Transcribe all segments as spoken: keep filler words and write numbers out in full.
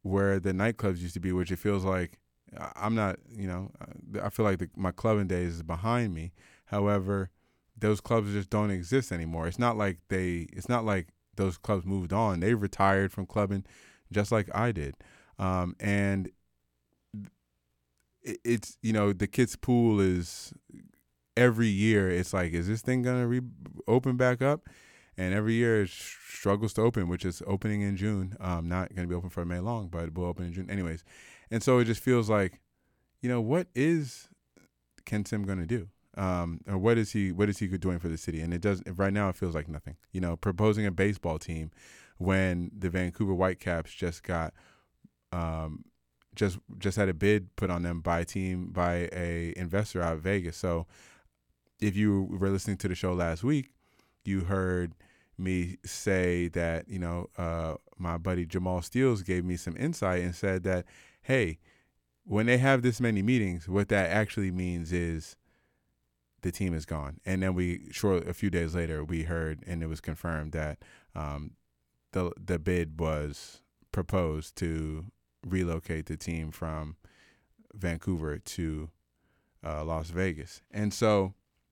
where the nightclubs used to be, which it feels like I- I'm not, you know, uh, I feel like the, my clubbing days is behind me. However, those clubs just don't exist anymore. It's not like they, it's not like those clubs moved on. They retired from clubbing just like I did. Um, and it, it's, you know, the kids' pool is every year. It's like, is this thing going to re- open back up? And every year it struggles to open, which is opening in June. Um, not going to be open for May long, but it will open in June anyways. And so it just feels like, you know, what is Ken Sim going to do? Um, or what is he? What is he doing for the city? And it does right now. It feels like nothing. You know, proposing a baseball team when the Vancouver Whitecaps just got, um, just just had a bid put on them by a team by a investor out of Vegas. So if you were listening to the show last week, you heard me say that, you know, uh, my buddy Jamal Steels gave me some insight and said that, hey, when they have this many meetings, what that actually means is the team is gone. And then we, short a few days later, we heard and it was confirmed that um, the the bid was proposed to relocate the team from Vancouver to uh, Las Vegas. And so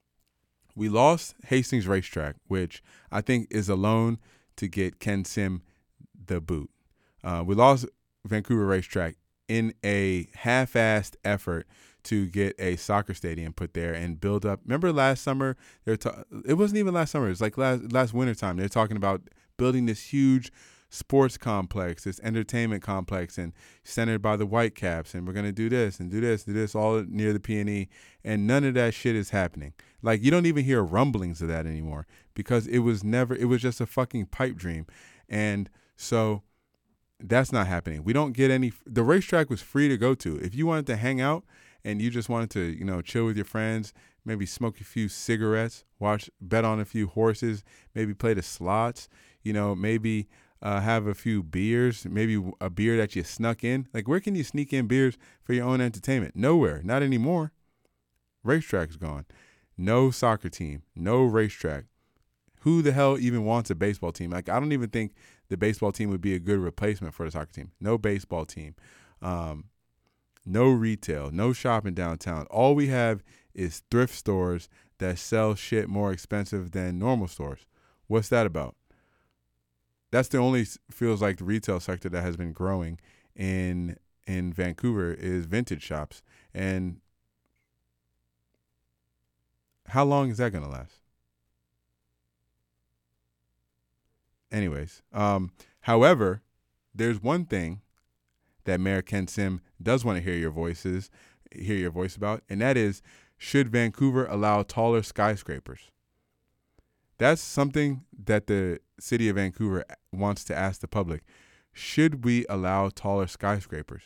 we lost Hastings Racetrack, which I think is a loan to get Ken Sim the boot. Uh, we lost Vancouver Racetrack in a half-assed effort to get a soccer stadium put there and build up. Remember last summer? They ta- it wasn't even last summer. It was like last last winter time. They're talking about building this huge sports complex, this entertainment complex, and centered by the Whitecaps. And we're gonna do this and do this, do this, all near the P and E. And none of that shit is happening. Like, you don't even hear rumblings of that anymore because it was never. It was just a fucking pipe dream, and so. That's not happening. We don't get any. The racetrack was free to go to. If you wanted to hang out and you just wanted to, you know, chill with your friends, maybe smoke a few cigarettes, watch, bet on a few horses, maybe play the slots, you know, maybe uh, have a few beers, maybe a beer that you snuck in. Like, where can you sneak in beers for your own entertainment? Nowhere. Not anymore. Racetrack's gone. No soccer team. No racetrack. Who the hell even wants a baseball team? Like, I don't even think the baseball team would be a good replacement for the soccer team. No baseball team. Um, no retail. No shopping downtown. All we have is thrift stores that sell shit more expensive than normal stores. What's that about? That's the only, feels like, the retail sector that has been growing in in Vancouver is vintage shops. And how long is that going to last? Anyways, um, however, there's one thing that Mayor Ken Sim does want to hear your voices, hear your voice about, and that is, should Vancouver allow taller skyscrapers? That's something that the city of Vancouver wants to ask the public. Should we allow taller skyscrapers?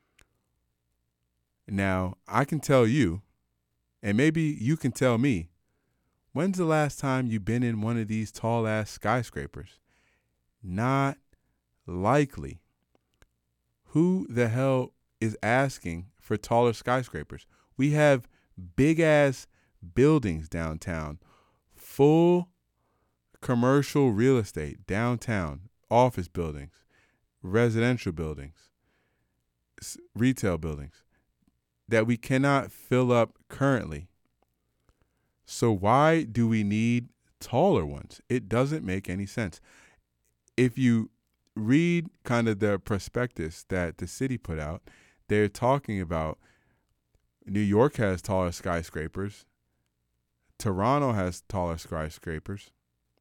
Now, I can tell you, and maybe you can tell me, when's the last time you've been in one of these tall ass skyscrapers? Not likely. Who the hell is asking for taller skyscrapers? We have big ass buildings downtown, full commercial real estate downtown, office buildings, residential buildings, retail buildings that we cannot fill up currently. So why do we need taller ones? It doesn't make any sense. If you read kind of the prospectus that the city put out, they're talking about New York has taller skyscrapers. Toronto has taller skyscrapers.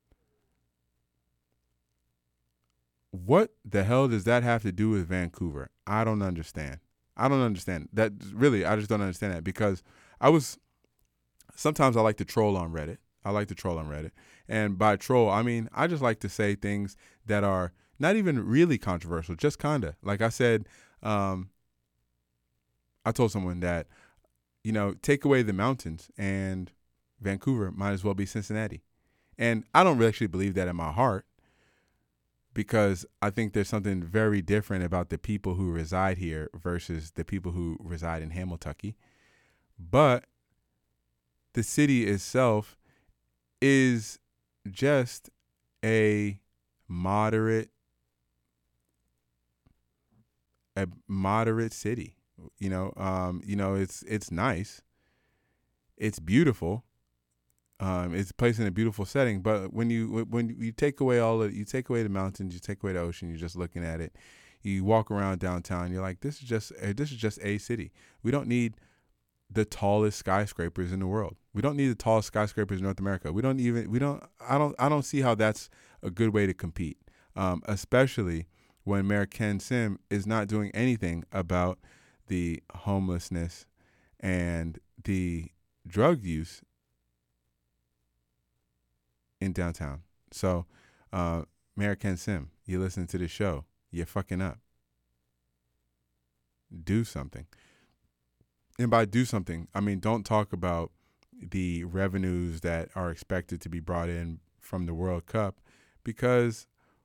What the hell does that have to do with Vancouver? I don't understand. I don't understand that. Really, I just don't understand that, because I was, sometimes I like to troll on Reddit. I like to troll on Reddit. And by troll, I mean, I just like to say things that are not even really controversial, just kind of. Like I said, um, I told someone that, you know, take away the mountains and Vancouver might as well be Cincinnati. And I don't really actually believe that in my heart, because I think there's something very different about the people who reside here versus the people who reside in Hamiltucky. But the city itself is just a moderate a moderate city. You know, um, you know, it's it's nice, it's beautiful, um, it's placed in a beautiful setting. But when you when you take away all of you take away the mountains, you take away the ocean, you're just looking at it. You walk around downtown, you're like, this is just this is just a city. We don't need the tallest skyscrapers in the world. We don't need the tallest skyscrapers in North America. We don't even we don't I don't I don't see how that's a good way to compete, um, especially when Mayor Ken Sim is not doing anything about the homelessness and the drug use in downtown. So, uh, Mayor Ken Sim, you listen to the show, you're fucking up. Do something. And by do something, I mean, don't talk about the revenues that are expected to be brought in from the World Cup, because,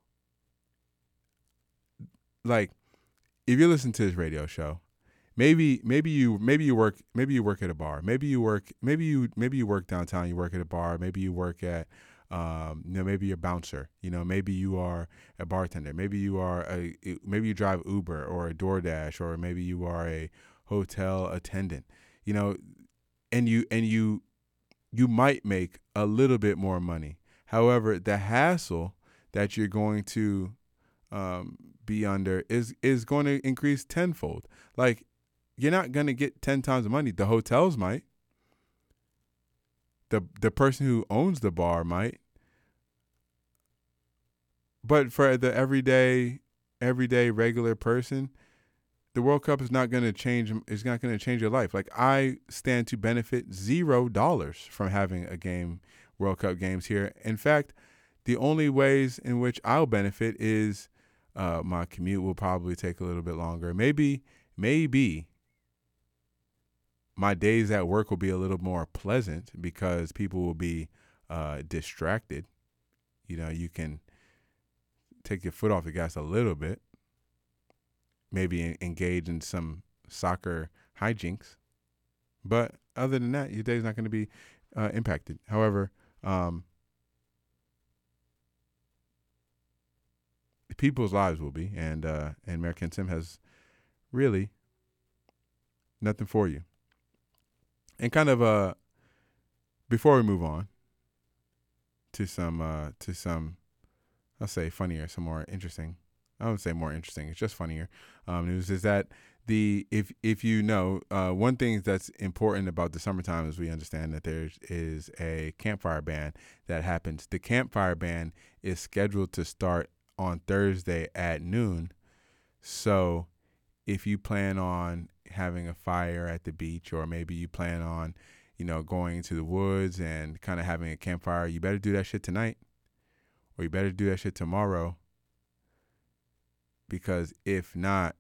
like, if you listen to this radio show, maybe maybe you maybe you work maybe you work at a bar, maybe you work maybe you maybe you work downtown, you work at a bar, maybe you work at um, you know, maybe you're a bouncer, you know, maybe you are a bartender, maybe you are a maybe you drive Uber or a DoorDash, or maybe you are a hotel attendant, you know, and you and you you might make a little bit more money. However, the hassle that you're going to um, be under is is going to increase tenfold. Like, you're not going to get ten times the money. The hotels might. The the person who owns the bar might. But for the everyday everyday regular person, the World Cup is not going to change. It's not going to change your life. Like, I stand to benefit zero dollars from having a game, World Cup games here. In fact, the only ways in which I'll benefit is uh, my commute will probably take a little bit longer. Maybe, maybe my days at work will be a little more pleasant because people will be uh, distracted. You know, you can take your foot off the gas a little bit. Maybe engage in some soccer hijinks. But other than that, your day's not going to be uh, impacted. However, um, people's lives will be. And, uh, and Mayor Ken Sim has really nothing for you. And kind of uh, before we move on to some, uh, to some, I'll say funnier, some more interesting. I would say more interesting. It's just funnier. Um, news is that the if if you know uh, one thing that's important about the summertime is we understand that there is a campfire ban that happens. The campfire ban is scheduled to start on Thursday at noon. So if you plan on having a fire at the beach, or maybe you plan on, you know, going to the woods and kind of having a campfire, you better do that shit tonight, or you better do that shit tomorrow. Because if not,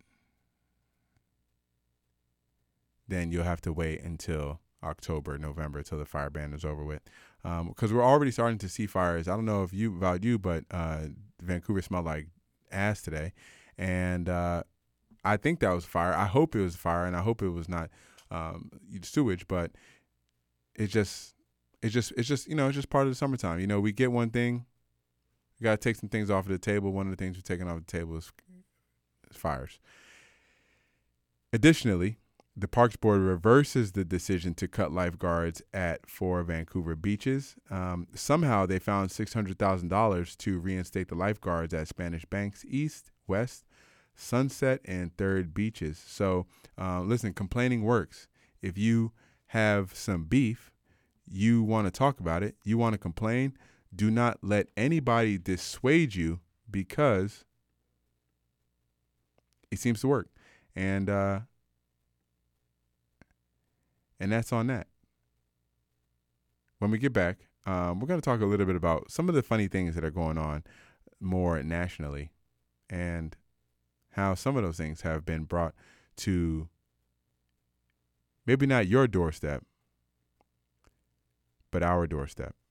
then you'll have to wait until October, November, until the fire ban is over with. Because um, we're already starting to see fires. I don't know if you about you, but uh, Vancouver smelled like ass today, and uh, I think that was fire. I hope it was fire, and I hope it was not um, sewage. But it's just, it's just, it's just, you know, it's just part of the summertime. You know, we get one thing, we gotta take some things off of the table. One of the things we're taking off the table is fires. Additionally, the Parks Board reverses the decision to cut lifeguards at four Vancouver beaches. Um, somehow they found six hundred thousand dollars to reinstate the lifeguards at Spanish Banks East, West, Sunset, and Third beaches. So uh, listen, complaining works. If you have some beef, you want to talk about it, you want to complain, do not let anybody dissuade you, because it seems to work. And uh, and that's on that. When we get back, um, we're going to talk a little bit about some of the funny things that are going on more nationally, and how some of those things have been brought to maybe not your doorstep, but our doorstep.